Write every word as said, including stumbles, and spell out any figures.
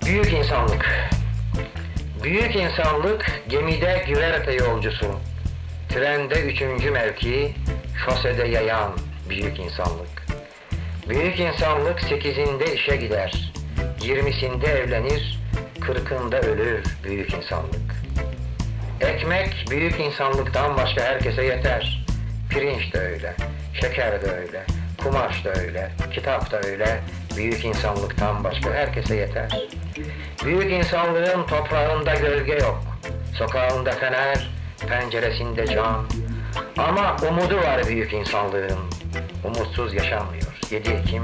Büyük insanlık. Büyük insanlık gemide güverte yolcusu. Trende üçüncü mevki, şosede yayan büyük insanlık. Büyük insanlık sekizinde işe gider, yirmisinde evlenir, kırkında ölür büyük insanlık. Ekmek büyük insanlıktan başka herkese yeter. Pirinç de öyle, şeker de öyle, kumaş da öyle, kitap da öyle, büyük insanlıktan başka herkese yeter. Büyük insanlığın toprağında gölge yok, sokağında fener, penceresinde cam. Ama umudu var büyük insanlığın, umutsuz yaşanmıyor. yedi Ekim